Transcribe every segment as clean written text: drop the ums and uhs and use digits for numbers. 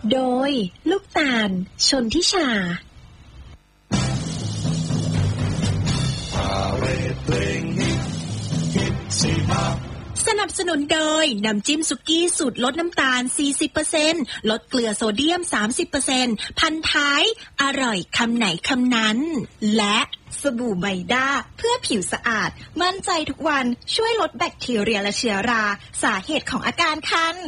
โดยลูกตาลชนทิชาสนับสนุนโดยน้ำจิ้มสุกี้สูตรลดน้ำตาล 40% ลดเกลือโซเดียม 30% พันท้ายอร่อยคำไหนคำนั้นและสบู่ไบด้าเพื่อผิวสะอาดมั่นใจทุกวันช่วยลดแบคทีเรียและเชื้อราสาเหตุของอาการคัน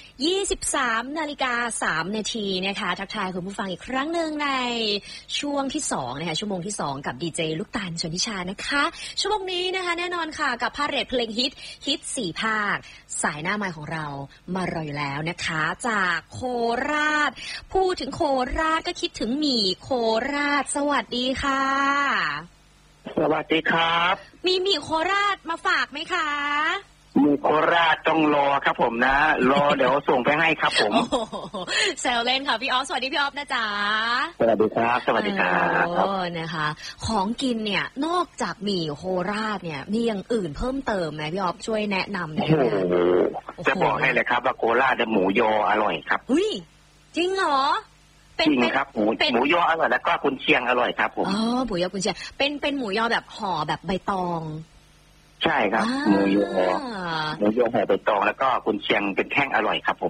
23:03 นาทีนะคะทักทายคุณผู้ฟังอีกครั้งหนึ่งในช่วงที่2นะคะชั่วโมงที่2กับดีเจลูกตาลชนทิชานะคะชั่วโมงนี้นะคะแน่นอนค่ะกับพาเรทเพลงฮิต4ภาคสายหน้าไมค์ของเรามารออยู่แล้วนะคะจากโคราชพูดถึงโคราชก็คิดถึงหมี่โคราชสวัสดีค่ะสวัสดีครับมีหมี่โคราชมาฝากไหมคะมีโคราชต้องรอครับผมนะรอเดี๋ยวส่งไปให้ครับผมแซวเล่นค่ะพี่ออฟสวัสดีพี่ออฟนะจ๊ะสวัสดีครับสวัสดีครับนะคะของกินเนี่ยนอกจากหมี่โคราชเนี่ยมีอย่างอื่นเพิ่มเติมไหมพี่ออฟช่วยแนะนำหน่อยจะบอกให้เลยครับว่าโคราชหมูยออร่อยครับอุ้ยจริงเหรอจริงครับหมูยออร่อยแล้วก็กุนเชียงอร่อยครับผมอ๋อหมูยอกุนเชียงเป็นหมูยอแบบห่อแบบใบตองใช่ครับหมูยอห่อใบตองแล้วก็กุนเชียงเป็นแท่งอร่อยครับผม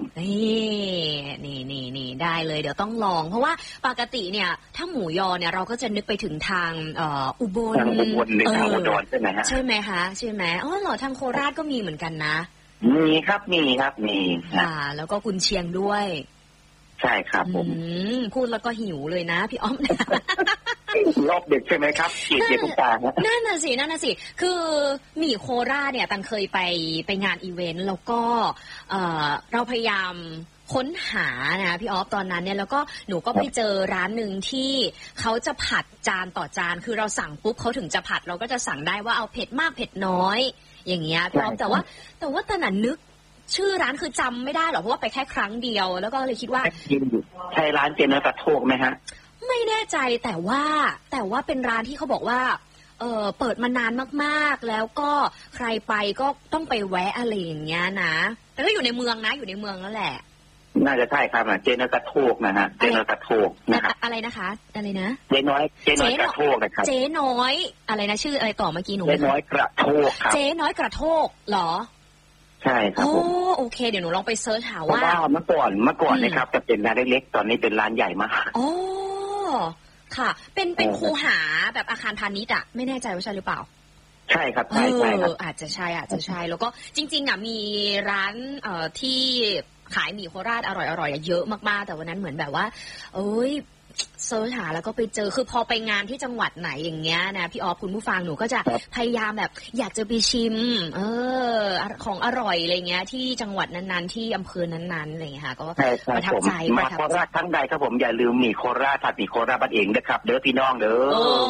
นี่ได้เลยเดี๋ยวต้องลองเพราะว่าปกติเนี่ยถ้าหมูยอเนี่ยเราก็จะนึกไปถึงทางอุบลทางอุดรใช่ไหมฮะใช่ไหมคะใช่ไหมอ๋อเหรอทางโคราชก็มีเหมือนกันนะมีครับมีแล้วก็กุนเชียงด้วยใช่ครับผมพูดแล้วก็หิวเลยนะพี่อ้อมรอบเด็กใช่ไหมครับเด็กทุกตานั่นน่ะสิคือหมี่โคราชเนี่ยตันเคยไปงานอีเวนต์แล้วก็เราพยายามค้นหานะพี่ออฟตอนนั้นเนี่ยแล้วก็หนูก็ไปเจอร้านหนึ่งที่เขาจะผัดจานต่อจานคือเราสั่งปุ๊บเขาถึงจะผัดเราก็จะสั่งได้ว่าเอาเผ็ดมากเผ็ดน้อยอย่างเงี้ยพี่ออฟแต่ว่าตอนนั้นนึกชื่อร้านคือจำไม่ได้หรอกเพราะว่าไปแค่ครั้งเดียวแล้วก็เลยคิดว่าใช่ร้านเจนกระโทกไหมฮะไม่แน่ใจแต่ว่าเป็นร้านที่เขาบอกว่าเปิดมานานมากๆแล้วก็ใครไปก็ต้องไปแวะอะไรอย่างเงี้ยนะแต่ก็อยู่ในเมืองนะอยู่ในเมืองนั่นแหละน่าจะใช่ครับเจนกระโทกนะฮะเจนกระโทกนะครับอะไรนะคะอะไรนะเจ๊น้อยกระโทกนะครับเจ๊น้อยอะไรนะชื่ออะไรต่อเมื่อกี้หนูเจ๊น้อยกระโทกครับเจ๊น้อยกระโทกเหรอใช่ครับผมโอเคเดี๋ยวหนูลองไปเซิร์ชหาว่าเมื่อก่อนนะครับจะเป็นร้านเล็กๆตอนนี้เป็นร้านใหญ่มากอ๋อค่ะเป็นคูหาแบบอาคารพาณิชย์อ่ะไม่แน่ใจว่าใช่หรือเปล่าใช่ครับใช่ครับอาจจะใช่แล้วก็จริงๆอ่ะมีร้านที่ขายหมี่โคราชอร่อยเยอะมากๆแต่วันนั้นเหมือนแบบว่าเซิร์ชหาแล้วก็ไปเจอคือพอไปงานที่จังหวัดไหนอย่างเงี้ยนะพี่ออฟคุณผู้ฟังหนูก็จะพยายามแบบอยากจะไปชิมของอร่อยอะไรเงี้ยที่จังหวัดนั้นๆที่อำเภอนั้นๆอะไรเงี้ยค่ะก็ประทับใจมาโคราชทั้งใดครับผมอย่าลืมหมี่โคราชผัดหมี่โคราชบ้านเองนะครับเด้อพี่น้องเด้อ